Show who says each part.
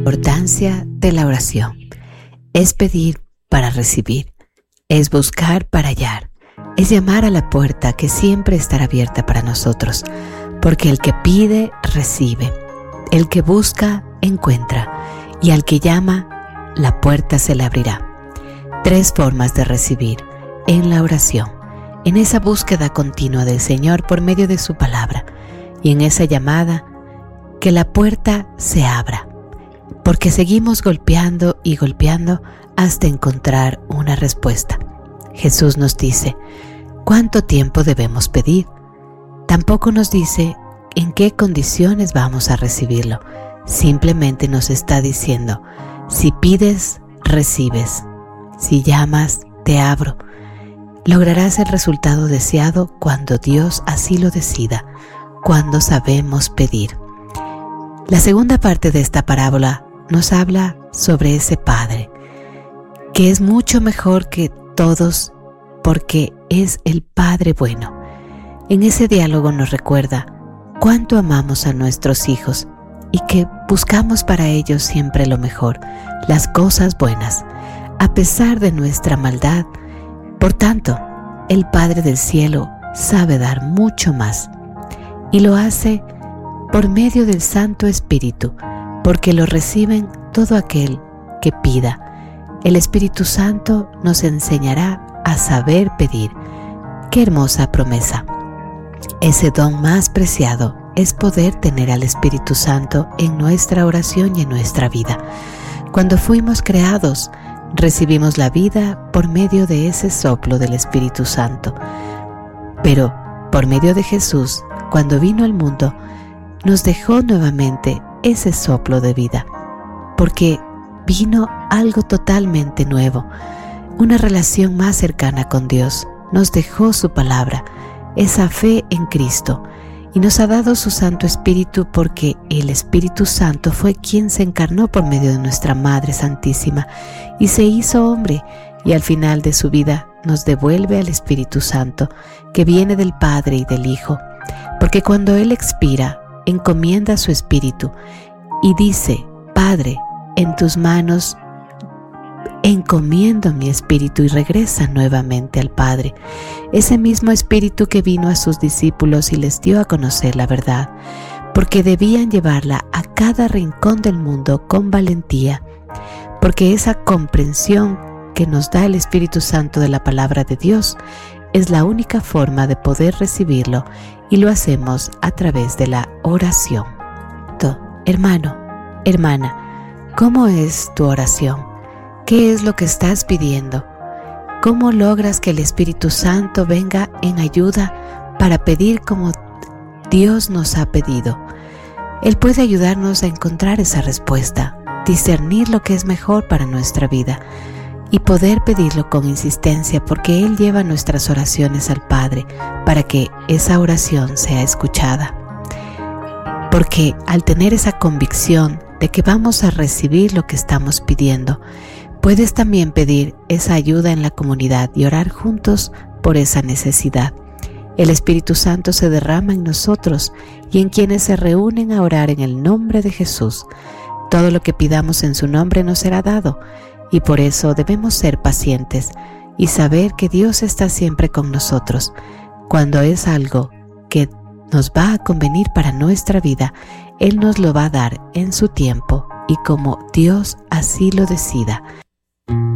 Speaker 1: Importancia de la oración. Es pedir para recibir, es buscar para hallar, es llamar a la puerta que siempre estará abierta para nosotros, porque el que pide, recibe, el que busca, encuentra, y al que llama, la puerta se le abrirá. 3 formas de recibir en la oración, en esa búsqueda continua del Señor por medio de su palabra, y en esa llamada, que la puerta se abra, porque seguimos golpeando y golpeando hasta encontrar una respuesta. Jesús nos dice, ¿cuánto tiempo debemos pedir? Tampoco nos dice en qué condiciones vamos a recibirlo. Simplemente nos está diciendo, si pides, recibes. Si llamas, te abro. Lograrás el resultado deseado cuando Dios así lo decida, cuando sabemos pedir. La segunda parte de esta parábola nos habla sobre ese Padre, que es mucho mejor que todos porque es el Padre bueno. En ese diálogo nos recuerda cuánto amamos a nuestros hijos y que buscamos para ellos siempre lo mejor, las cosas buenas, a pesar de nuestra maldad. Por tanto, el Padre del cielo sabe dar mucho más y lo hace por medio del Santo Espíritu, porque lo reciben todo aquel que pida. El Espíritu Santo nos enseñará a saber pedir. ¡Qué hermosa promesa! Ese don más preciado es poder tener al Espíritu Santo en nuestra oración y en nuestra vida. Cuando fuimos creados, recibimos la vida por medio de ese soplo del Espíritu Santo. Pero por medio de Jesús, cuando vino al mundo, nos dejó nuevamente ese soplo de vida, porque vino algo totalmente nuevo, una relación más cercana con Dios. Nos dejó su palabra, esa fe en Cristo, y nos ha dado su Santo Espíritu, porque el Espíritu Santo fue quien se encarnó por medio de nuestra Madre Santísima y se hizo hombre, y al final de su vida nos devuelve al Espíritu Santo, que viene del Padre y del Hijo, porque cuando Él expira, encomienda su espíritu y dice, Padre, en tus manos encomiendo mi espíritu, y regresa nuevamente al Padre. Ese mismo espíritu que vino a sus discípulos y les dio a conocer la verdad, porque debían llevarla a cada rincón del mundo con valentía, porque esa comprensión que nos da el Espíritu Santo de la palabra de Dios es la única forma de poder recibirlo, y lo hacemos a través de la oración. Hermano, hermana, ¿cómo es tu oración? ¿Qué es lo que estás pidiendo? ¿Cómo logras que el Espíritu Santo venga en ayuda para pedir como Dios nos ha pedido? Él puede ayudarnos a encontrar esa respuesta, discernir lo que es mejor para nuestra vida y poder pedirlo con insistencia, porque Él lleva nuestras oraciones al Padre para que esa oración sea escuchada. Porque al tener esa convicción de que vamos a recibir lo que estamos pidiendo, puedes también pedir esa ayuda en la comunidad y orar juntos por esa necesidad. El Espíritu Santo se derrama en nosotros y en quienes se reúnen a orar en el nombre de Jesús. Todo lo que pidamos en su nombre nos será dado, y por eso debemos ser pacientes y saber que Dios está siempre con nosotros. Cuando es algo que nos va a convenir para nuestra vida, Él nos lo va a dar en su tiempo y como Dios así lo decida.